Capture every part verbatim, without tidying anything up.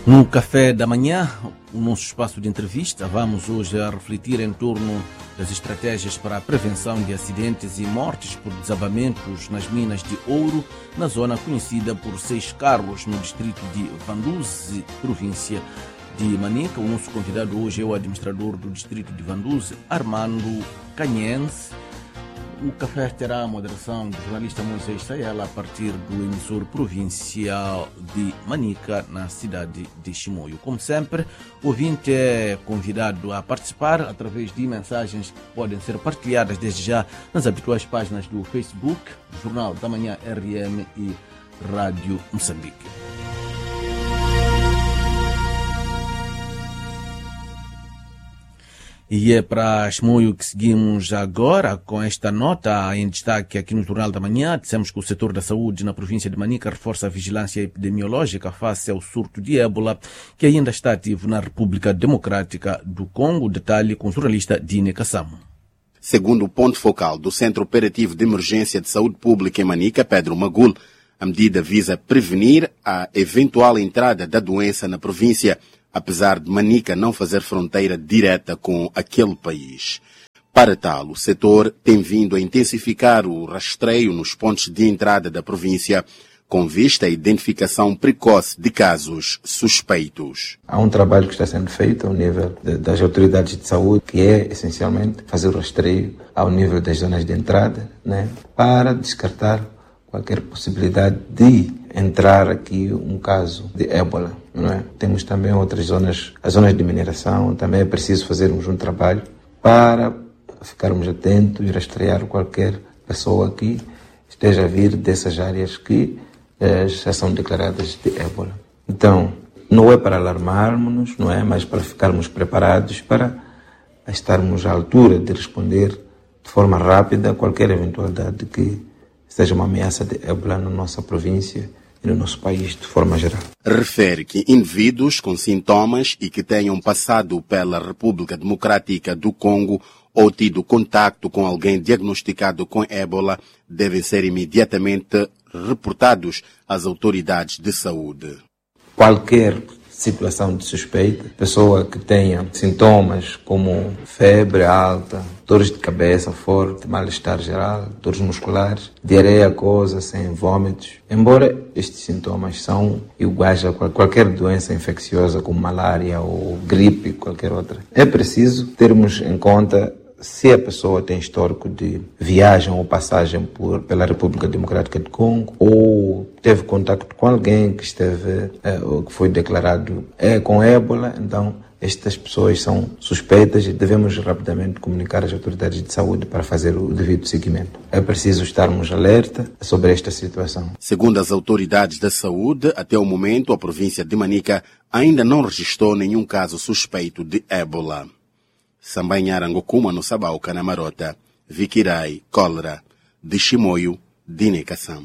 No Café da Manhã, o nosso espaço de entrevista, vamos hoje a refletir em torno das estratégias para a prevenção de acidentes e mortes por desabamentos nas minas de ouro, na zona conhecida por Seis Carlos, no distrito de Vanduze, província de Manica. O nosso convidado hoje é o administrador do distrito de Vanduze, Armando Canhense. O café terá a moderação do jornalista Moisés Sayala a partir do emissor provincial de Manica, na cidade de Chimoio. Como sempre, o ouvinte é convidado a participar através de mensagens que podem ser partilhadas desde já nas habituais páginas do Facebook, Jornal da Manhã R M e Rádio Moçambique. E é para Chimoio que seguimos agora com esta nota em destaque aqui no Jornal da Manhã. Dissemos que o setor da saúde na província de Manica reforça a vigilância epidemiológica face ao surto de ébola que ainda está ativo na República Democrática do Congo. Detalhe com o jornalista Dine Kassamo. Segundo o ponto focal do Centro Operativo de Emergência de Saúde Pública em Manica, Pedro Magul, a medida visa prevenir a eventual entrada da doença na província, apesar de Manica não fazer fronteira direta com aquele país. Para tal, o setor tem vindo a intensificar o rastreio nos pontos de entrada da província, com vista à identificação precoce de casos suspeitos. Há um trabalho que está sendo feito ao nível de, das autoridades de saúde, que é, essencialmente, fazer o rastreio ao nível das zonas de entrada, né, para descartar qualquer possibilidade de entrar aqui um caso de ébola. Não é? Temos também outras zonas, as zonas de mineração, também é preciso fazermos um trabalho para ficarmos atentos e rastrear qualquer pessoa que esteja a vir dessas áreas que eh, já são declaradas de ébola. Então, não é para alarmarmos-nos, não é, mas para ficarmos preparados para estarmos à altura de responder de forma rápida a qualquer eventualidade que seja uma ameaça de ébola na nossa província e no nosso país de forma geral. Refere que indivíduos com sintomas e que tenham passado pela República Democrática do Congo ou tido contacto com alguém diagnosticado com ébola devem ser imediatamente reportados às autoridades de saúde. Qualquer situação de suspeita, pessoa que tenha sintomas como febre alta, dores de cabeça forte, mal-estar geral, dores musculares, diarreia aquosa, sem vômitos. Embora estes sintomas são iguais a qualquer doença infecciosa como malária ou gripe, qualquer outra, é preciso termos em conta se a pessoa tem histórico de viagem ou passagem por, pela República Democrática do Congo ou teve contato com alguém que esteve, é, ou que foi declarado é, com ébola, então estas pessoas são suspeitas e devemos rapidamente comunicar às autoridades de saúde para fazer o devido seguimento. É preciso estarmos alerta sobre esta situação. Segundo as autoridades da saúde, até o momento a província de Manica ainda não registrou nenhum caso suspeito de ébola. Sambanharangokuma no Sabau, Canamarota, Viquirai, Cólera, de Chimoio, Dine Kassam.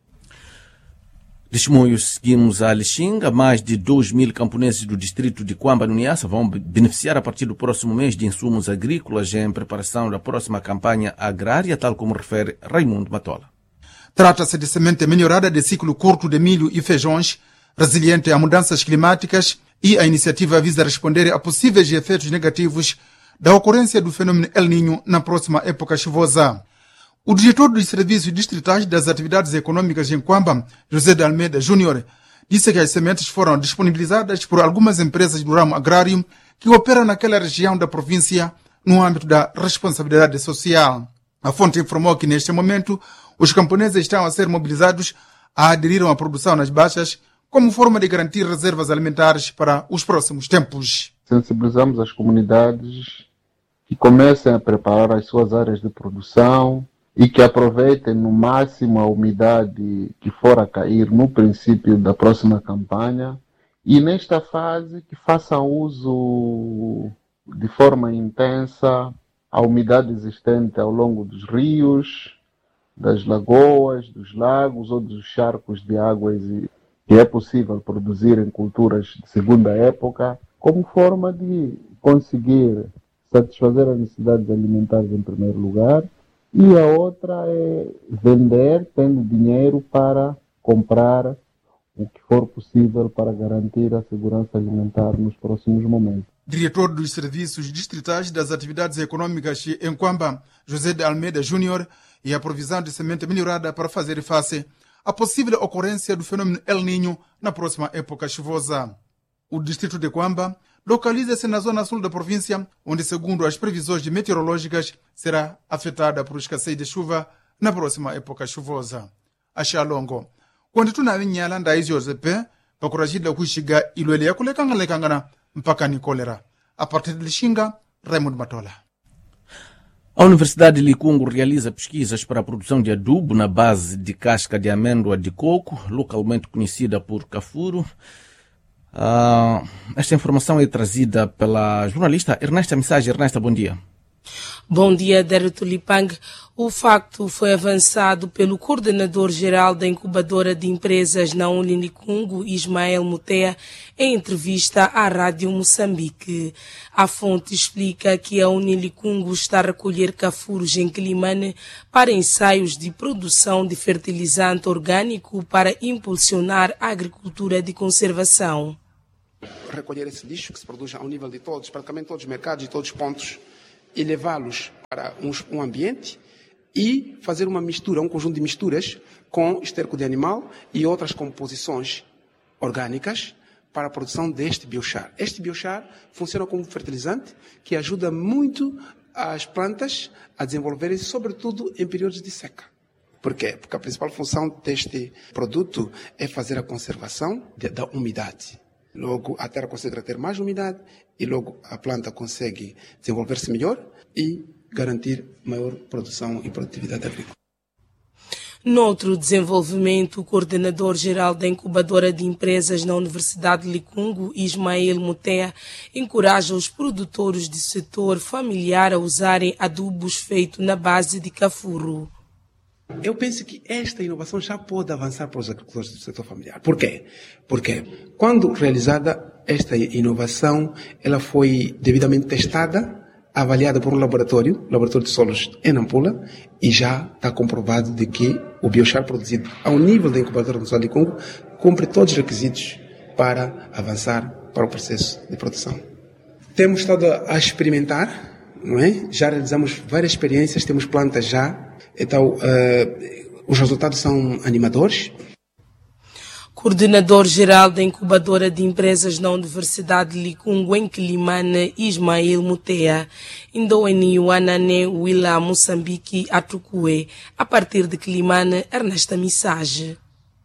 De Chimoio seguimos a Lixinga. Mais de dois mil camponeses do distrito de Quamba, no Niassa, vão beneficiar a partir do próximo mês de insumos agrícolas em preparação da próxima campanha agrária, tal como refere Raimundo Matola. Trata-se de semente melhorada de ciclo curto de milho e feijões, resiliente a mudanças climáticas, e a iniciativa visa responder a possíveis efeitos negativos da ocorrência do fenômeno El Niño na próxima época chuvosa. O diretor dos serviços distritais das atividades econômicas em Quamba, José de Almeida Júnior, disse que as sementes foram disponibilizadas por algumas empresas do ramo agrário que operam naquela região da província no âmbito da responsabilidade social. A fonte informou que, neste momento, os camponeses estão a ser mobilizados a aderir à produção nas baixas como forma de garantir reservas alimentares para os próximos tempos. Sensibilizamos as comunidades que comecem a preparar as suas áreas de produção e que aproveitem no máximo a umidade que for a cair no princípio da próxima campanha e nesta fase que façam uso de forma intensa a umidade existente ao longo dos rios, das lagoas, dos lagos ou dos charcos de águas que é possível produzir em culturas de segunda época, como forma de conseguir satisfazer as necessidades alimentares em primeiro lugar, e a outra é vender, tendo dinheiro para comprar o que for possível para garantir a segurança alimentar nos próximos momentos. Diretor dos Serviços Distritais das Atividades Econômicas em Quamba, José de Almeida Júnior, e a provisão de semente melhorada para fazer face à possível ocorrência do fenômeno El Niño na próxima época chuvosa. O distrito de Quamba localiza-se na zona sul da província, onde, segundo as previsões meteorológicas, será afetada por escassez de chuva na próxima época chuvosa. Axalongo, quando tu na minha landa izi Josepe, pakurajida kuishiga ilwele ya kulekanga-lekangana mpaka ni kolera. A partir de Lixinga, Raymond Matola. A Universidade de Licungo realiza pesquisas para a produção de adubo na base de casca de amêndoa de coco, localmente conhecida por cafuro. Uh, esta informação é trazida pela jornalista Ernesta Mensagem. Ernesta, bom dia. Bom dia, Dário Tulipang. O facto foi avançado pelo coordenador-geral da incubadora de empresas na Unilicungo, Ismael Mutea, em entrevista à Rádio Moçambique. A fonte explica que a Unilicungo está a recolher cafuros em Quilimane para ensaios de produção de fertilizante orgânico para impulsionar a agricultura de conservação. Recolher esse lixo que se produz ao nível de todos, praticamente todos os mercados e todos os pontos, e levá-los para um, um ambiente e fazer uma mistura, um conjunto de misturas com esterco de animal e outras composições orgânicas para a produção deste biochar. Este biochar funciona como fertilizante que ajuda muito as plantas a desenvolverem, sobretudo em períodos de seca. Por quê? Porque a principal função deste produto é fazer a conservação de, da umidade. Logo, a terra consegue ter mais umidade e logo a planta consegue desenvolver-se melhor e garantir maior produção e produtividade agrícola. Noutro desenvolvimento, o coordenador-geral da incubadora de empresas na Universidade de Licungo, Ismael Mutea, encoraja os produtores do setor familiar a usarem adubos feitos na base de cafuro. Eu penso que esta inovação já pode avançar para os agricultores do setor familiar. Por quê? Porque quando realizada esta inovação, ela foi devidamente testada, avaliada por um laboratório, laboratório de solos em Nampula, e já está comprovado de que o biochar produzido ao nível da incubadora do Sul Congo cumpre todos os requisitos para avançar para o processo de produção. Temos estado a experimentar, não é? Já realizamos várias experiências, temos plantas já. Então, uh, os resultados são animadores. Coordenador-geral da incubadora de empresas na Universidade de Licungo, em Quilimane, Ismael Mutea, Indoeniuanane, Willa, Moçambique, Atucue. A partir de Quilimane, Ernesta Mensagem.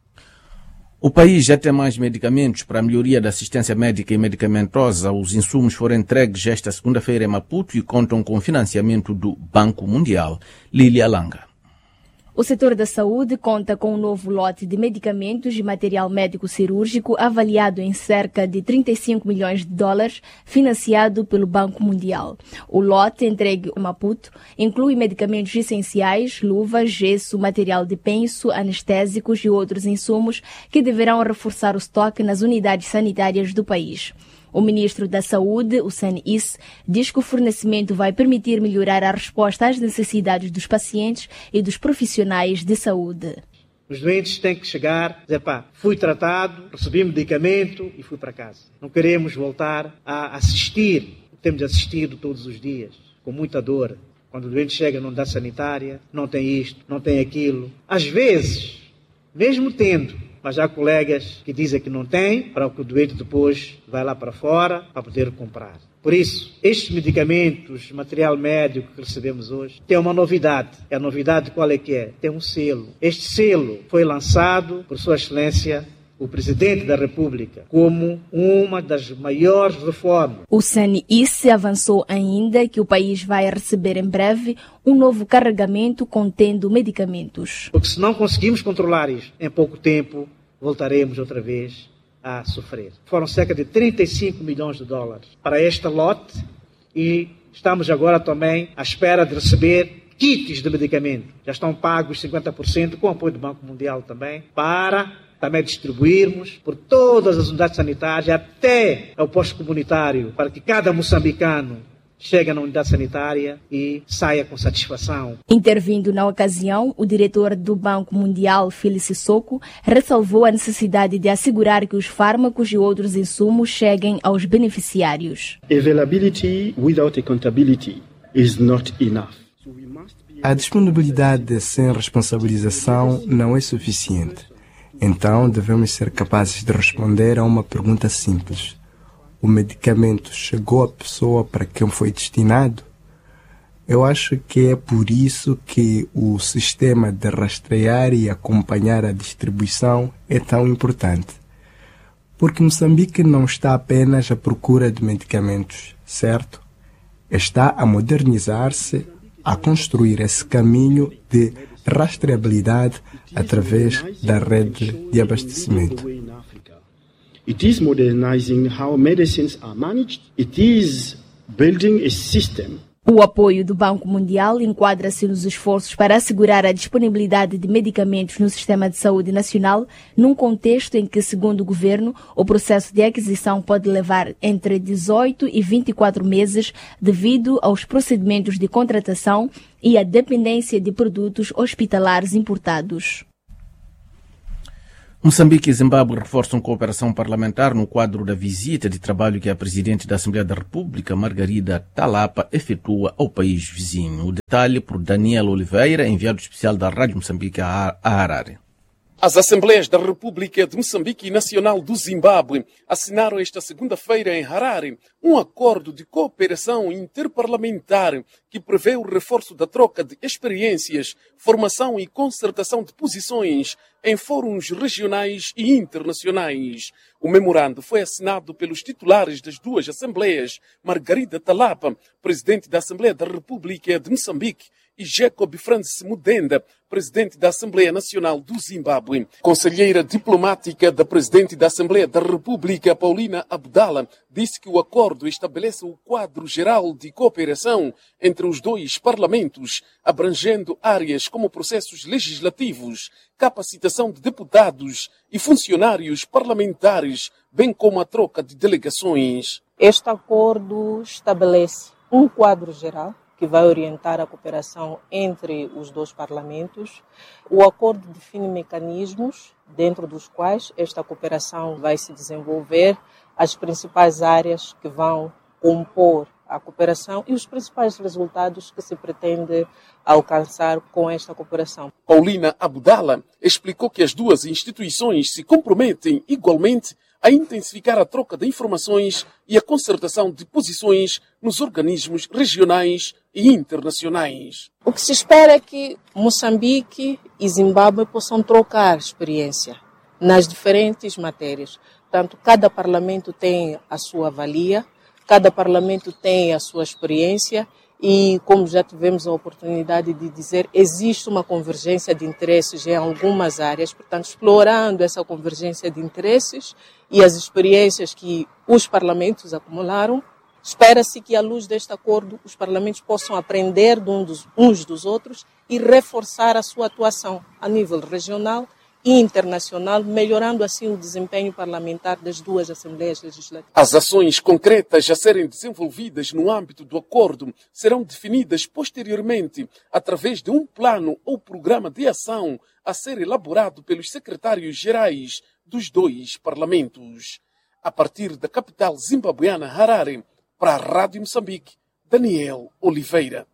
O país já tem mais medicamentos para a melhoria da assistência médica e medicamentosa. Os insumos foram entregues esta segunda-feira em Maputo e contam com financiamento do Banco Mundial. Lília Langa. O setor da saúde conta com um novo lote de medicamentos e material médico cirúrgico avaliado em cerca de trinta e cinco milhões de dólares, financiado pelo Banco Mundial. O lote entregue em Maputo inclui medicamentos essenciais, luvas, gesso, material de penso, anestésicos e outros insumos que deverão reforçar o estoque nas unidades sanitárias do país. O ministro da Saúde, o Sanis, diz que o fornecimento vai permitir melhorar a resposta às necessidades dos pacientes e dos profissionais de saúde. Os doentes têm que chegar e dizer, pá, fui tratado, recebi medicamento e fui para casa. Não queremos voltar a assistir, temos assistido todos os dias, com muita dor. Quando o doente chega numa unidade sanitária, não tem isto, não tem aquilo. Às vezes, mesmo tendo, mas há colegas que dizem que não tem, para que o doente depois vai lá para fora para poder comprar. Por isso, estes medicamentos, material médico que recebemos hoje, tem uma novidade. E a novidade qual é que é? Tem um selo. Este selo foi lançado por Sua Excelência o Presidente da República como uma das maiores reformas. O Sanis avançou ainda que o país vai receber em breve um novo carregamento contendo medicamentos. Porque se não conseguimos controlar isto, em pouco tempo voltaremos outra vez a sofrer. Foram cerca de trinta e cinco milhões de dólares para este lote e estamos agora também à espera de receber kits de medicamento. Já estão pagos cinquenta por cento com o apoio do Banco Mundial também para também distribuirmos por todas as unidades sanitárias até ao posto comunitário para que cada moçambicano chega na unidade sanitária e saia com satisfação. Intervindo na ocasião, o diretor do Banco Mundial, Phil Sissoko, ressalvou a necessidade de assegurar que os fármacos e outros insumos cheguem aos beneficiários. Availability without accountability is not enough. A disponibilidade sem responsabilização não é suficiente. Então, devemos ser capazes de responder a uma pergunta simples. O medicamento chegou à pessoa para quem foi destinado? Eu acho que é por isso que o sistema de rastrear e acompanhar a distribuição é tão importante. Porque Moçambique não está apenas à procura de medicamentos, certo? Está a modernizar-se, a construir esse caminho de rastreabilidade através da rede de abastecimento. It is modernizing how medicines are managed. It is building a system. O apoio do Banco Mundial enquadra-se nos esforços para assegurar a disponibilidade de medicamentos no sistema de saúde nacional, num contexto em que, segundo o governo, o processo de aquisição pode levar entre dezoito e vinte e quatro meses devido aos procedimentos de contratação e à dependência de produtos hospitalares importados. Moçambique e Zimbábue reforçam cooperação parlamentar no quadro da visita de trabalho que a Presidente da Assembleia da República, Margarida Talapa, efetua ao país vizinho. O detalhe por Daniel Oliveira, enviado especial da Rádio Moçambique a Harare. As Assembleias da República de Moçambique e Nacional do Zimbábue assinaram esta segunda-feira em Harare um acordo de cooperação interparlamentar que prevê o reforço da troca de experiências, formação e concertação de posições em fóruns regionais e internacionais. O memorando foi assinado pelos titulares das duas Assembleias, Margarida Talapa, presidente da Assembleia da República de Moçambique, e Jacob Francis Mudenda, presidente da Assembleia Nacional do Zimbábue. Conselheira diplomática da presidente da Assembleia da República, Paulina Abdala, disse que o acordo estabelece o quadro geral de cooperação entre os dois parlamentos, abrangendo áreas como processos legislativos, capacitação de deputados e funcionários parlamentares, bem como a troca de delegações. Este acordo estabelece um quadro geral que vai orientar a cooperação entre os dois parlamentos. O acordo define mecanismos dentro dos quais esta cooperação vai se desenvolver, as principais áreas que vão compor a cooperação e os principais resultados que se pretende alcançar com esta cooperação. Paulina Abdala explicou que as duas instituições se comprometem igualmente a intensificar a troca de informações e a concertação de posições nos organismos regionais e internacionais. O que se espera é que Moçambique e Zimbábue possam trocar experiência nas diferentes matérias. Portanto, cada parlamento tem a sua valia, cada parlamento tem a sua experiência e, como já tivemos a oportunidade de dizer, existe uma convergência de interesses em algumas áreas. Portanto, explorando essa convergência de interesses e as experiências que os parlamentos acumularam, espera-se que, à luz deste acordo, os parlamentos possam aprender de um dos, uns dos outros e reforçar a sua atuação a nível regional e internacional, melhorando assim o desempenho parlamentar das duas Assembleias Legislativas. As ações concretas a serem desenvolvidas no âmbito do acordo serão definidas posteriormente através de um plano ou programa de ação a ser elaborado pelos secretários-gerais dos dois parlamentos. A partir da capital zimbabuiana, Harare, para a Rádio Moçambique, Daniel Oliveira.